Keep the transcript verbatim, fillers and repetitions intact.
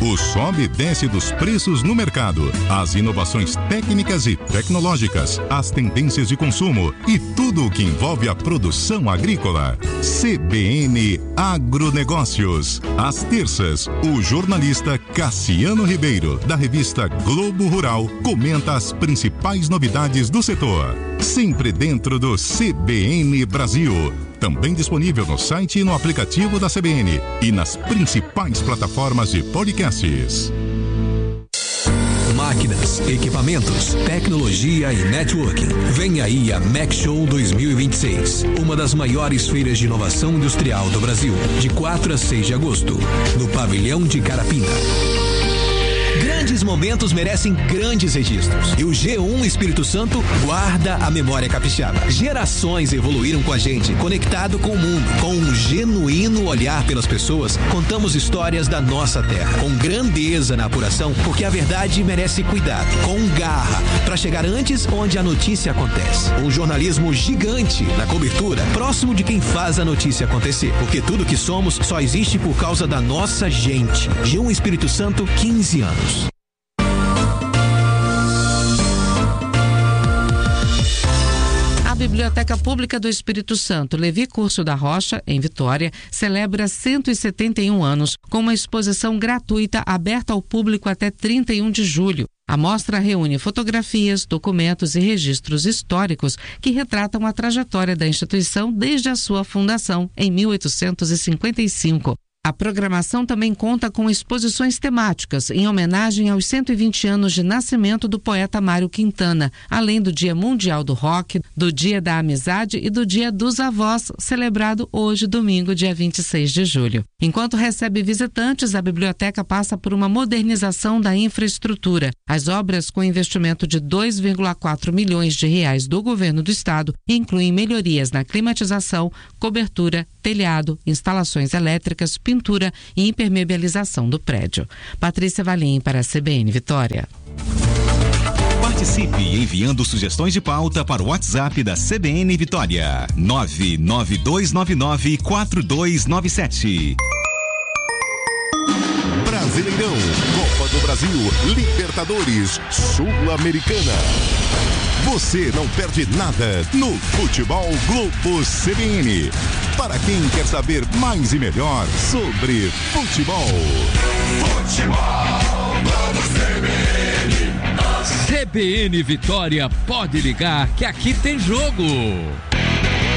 O sobe e desce dos preços no mercado, as inovações técnicas e tecnológicas, as tendências de consumo e tudo o que envolve a produção agrícola. C B N Agronegócios. Às terças, o jornalista Cassiano Ribeiro, da revista Globo Rural, comenta as principais novidades do setor. Sempre dentro do C B N Brasil. Também disponível no site e no aplicativo da C B N e nas principais plataformas de podcasts. Máquinas, equipamentos, tecnologia e networking. Vem aí a Mac Show dois mil e vinte e seis, uma das maiores feiras de inovação industrial do Brasil, de quatro a seis de agosto, no Pavilhão de Carapina. Grandes momentos merecem grandes registros. E o G um Espírito Santo guarda a memória capixaba. Gerações evoluíram com a gente, conectado com o mundo. Com um genuíno olhar pelas pessoas, contamos histórias da nossa terra. Com grandeza na apuração, porque a verdade merece cuidado. Com garra, para chegar antes onde a notícia acontece. Um jornalismo gigante na cobertura, próximo de quem faz a notícia acontecer. Porque tudo que somos só existe por causa da nossa gente. G um Espírito Santo, quinze anos. A Biblioteca Pública do Espírito Santo, Levi Curso da Rocha, em Vitória, celebra cento e setenta e um anos com uma exposição gratuita aberta ao público até trinta e um de julho. A mostra reúne fotografias, documentos e registros históricos que retratam a trajetória da instituição desde a sua fundação, em mil oitocentos e cinquenta e cinco. A programação também conta com exposições temáticas em homenagem aos cento e vinte anos de nascimento do poeta Mário Quintana, além do Dia Mundial do Rock, do Dia da Amizade e do Dia dos Avós, celebrado hoje, domingo, dia vinte e seis de julho. Enquanto recebe visitantes, a biblioteca passa por uma modernização da infraestrutura. As obras, com investimento de dois vírgula quatro milhões de reais do governo do estado, incluem melhorias na climatização, cobertura, telhado, instalações elétricas, pintura e impermeabilização do prédio. Patrícia Valim para a C B N Vitória. Participe enviando sugestões de pauta para o WhatsApp da C B N Vitória. nove nove dois nove nove quatro dois nove sete. Brasileirão, Copa do Brasil, Libertadores, Sul-Americana. Você não perde nada no Futebol Globo C B N. Para quem quer saber mais e melhor sobre futebol. Futebol Globo C B N. C B N Vitória, pode ligar que aqui tem jogo.